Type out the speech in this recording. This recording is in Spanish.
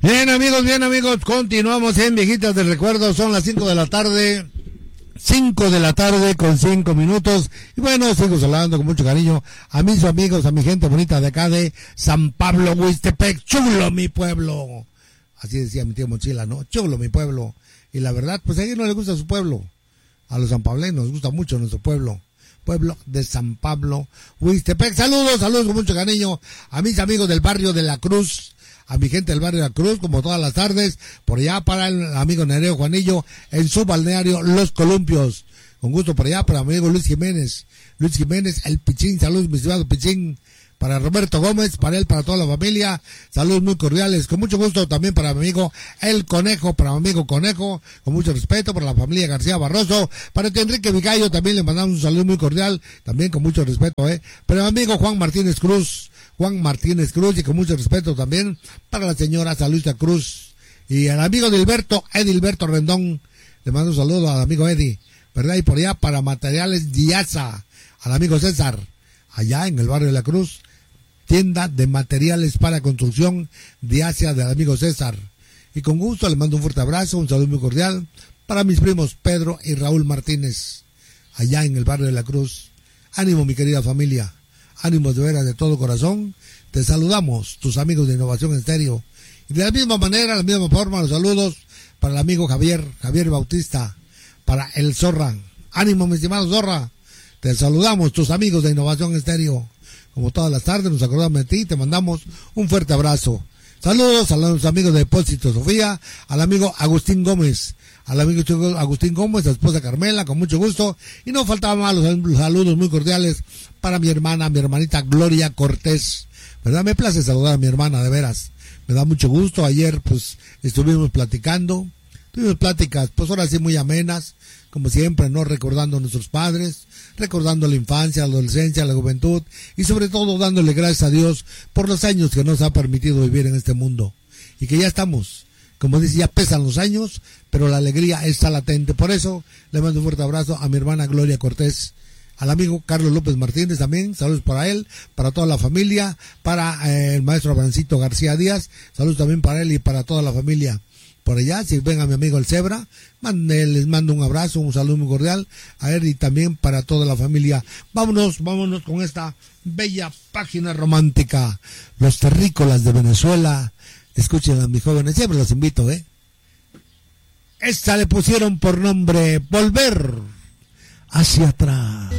Bien amigos, continuamos en Viejitas del Recuerdo, son las 5 de la tarde con 5 minutos, y bueno, sigo saludando con mucho cariño a mis amigos, a mi gente bonita de acá de San Pablo, Huistepec, chulo mi pueblo, así decía mi tío Mochila, ¿no? Chulo mi pueblo, y la verdad, pues a ellos no les gusta su pueblo, a los sanpableños nos gusta mucho nuestro pueblo de San Pablo, Huistepec. Saludos con mucho cariño a mis amigos del barrio de la Cruz, a mi gente del barrio de la Cruz, como todas las tardes, por allá para el amigo Nereo Juanillo, en su balneario Los Columpios, con gusto por allá para mi amigo Luis Jiménez, el Pichín, saludos mi estimado Pichín, para Roberto Gómez, para él, para toda la familia, saludos muy cordiales, con mucho gusto también para mi amigo El Conejo, para mi amigo Conejo, con mucho respeto, para la familia García Barroso, para Enrique Vicayo también le mandamos un saludo muy cordial, también con mucho respeto, para mi amigo Juan Martínez Cruz, y con mucho respeto también para la señora Saluita Cruz, y al amigo Edilberto Rendón, le mando un saludo al amigo Eddie, ¿verdad? Y por allá para Materiales Diaza, al amigo César, allá en el barrio de la Cruz, tienda de materiales para construcción de Asia del amigo César. Y con gusto le mando un fuerte abrazo, un saludo muy cordial para mis primos Pedro y Raúl Martínez, allá en el barrio de la Cruz. Ánimo mi querida familia, ánimo de veras de todo corazón. Te saludamos, tus amigos de Innovación Estéreo. Y de la misma manera, de la misma forma, los saludos para el amigo Javier Bautista, para el Zorra. Ánimo mi estimado Zorra, te saludamos, tus amigos de Innovación Estéreo. Como todas las tardes nos acordamos de ti, te mandamos un fuerte abrazo. Saludos a los amigos de Depósito Sofía, al amigo Agustín Gómez, a la esposa Carmela, con mucho gusto. Y no faltaban más los saludos muy cordiales para mi hermanita Gloria Cortés. ¿Verdad? Me place saludar a mi hermana, de veras. Me da mucho gusto. Ayer pues estuvimos platicando. Tuvimos pláticas, pues ahora sí muy amenas, como siempre, ¿no? Recordando a nuestros padres, recordando la infancia, la adolescencia, la juventud, y sobre todo dándole gracias a Dios por los años que nos ha permitido vivir en este mundo. Y que ya estamos, como dice, ya pesan los años, pero la alegría está latente. Por eso le mando un fuerte abrazo a mi hermana Gloria Cortés, al amigo Carlos López Martínez también, saludos para él, para toda la familia, para el maestro Abrancito García Díaz, saludos también para él y para toda la familia. Por allá, si ven a mi amigo el Zebra, les mando un abrazo, un saludo muy cordial a él y también para toda la familia. Vámonos con esta bella página romántica. Los terrícolas de Venezuela. Escuchen a mis jóvenes, siempre los invito, Esta le pusieron por nombre Volver hacia atrás.